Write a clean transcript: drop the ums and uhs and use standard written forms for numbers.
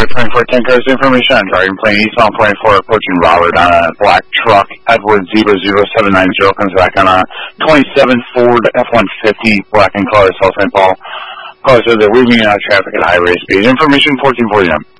24 10 cars information on driving plane eastbound 24 approaching Robert on a black truck. Edward 00790 comes back on a 27 Ford F-150 black in color, South St. Paul. Cars are they're weaving out traffic at high rate speed. Information 1440M.